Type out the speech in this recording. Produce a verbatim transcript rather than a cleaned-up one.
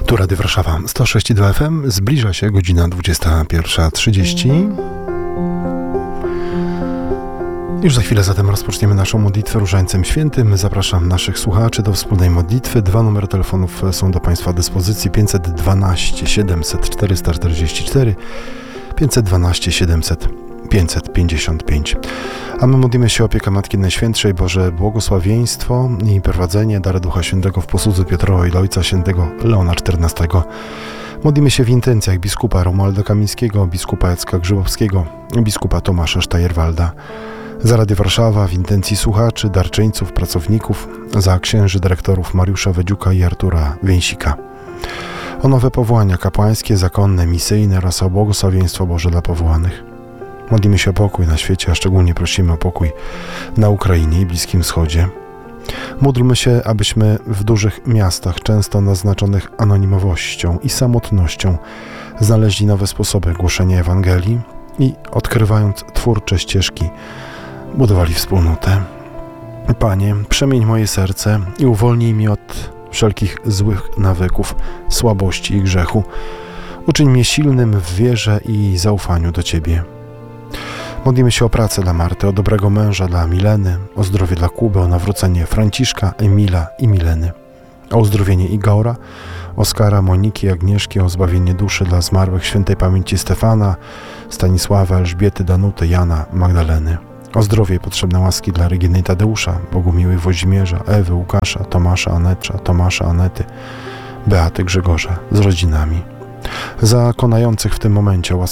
Tu Radio Warszawa sto sześć i dwa F M. Zbliża się godzina dwudziesta pierwsza trzydzieści. Już za chwilę zatem rozpoczniemy naszą modlitwę Różańcem Świętym. Zapraszam naszych słuchaczy do wspólnej modlitwy. Dwa numery telefonów są do Państwa dyspozycji: pięćset dwanaście siedemset czterysta czterdzieści cztery, pięćset dwanaście siedemset pięćset pięćdziesiąt pięć. A my modlimy się o opiekę Matki Najświętszej, Boże błogosławieństwo i prowadzenie, dary Ducha Świętego w posłudze Piotrowa i Ojca Świętego Leona czternastego. Modlimy się w intencjach biskupa Romualda Kamińskiego, biskupa Jacka Grzybowskiego, biskupa Tomasza Sztajerwalda, za Radio Warszawa w intencji słuchaczy, darczyńców, pracowników, za księży dyrektorów Mariusza Wedziuka i Artura Więsika. O nowe powołania kapłańskie, zakonne, misyjne oraz o błogosławieństwo Boże dla powołanych. Modlimy się o pokój na świecie, a szczególnie prosimy o pokój na Ukrainie i Bliskim Wschodzie. Módlmy się, abyśmy w dużych miastach, często naznaczonych anonimowością i samotnością, znaleźli nowe sposoby głoszenia Ewangelii i, odkrywając twórcze ścieżki, budowali wspólnotę. Panie, przemień moje serce i uwolnij mnie od wszelkich złych nawyków, słabości i grzechu. Uczyń mnie silnym w wierze i zaufaniu do Ciebie. Modlimy się o pracę dla Marty, o dobrego męża dla Mileny, o zdrowie dla Kuby, o nawrócenie Franciszka, Emila i Mileny, o uzdrowienie Igora, Oskara, Moniki, Agnieszki, o zbawienie duszy dla zmarłych świętej pamięci Stefana, Stanisława, Elżbiety, Danuty, Jana, Magdaleny, o zdrowie i potrzebne łaski dla Reginy i Tadeusza, Bogumiły, Woździmierza, Ewy, Łukasza, Tomasza, Anecza, Tomasza, Anety, Beaty, Grzegorza z rodzinami. Za konających w tym momencie o łaskę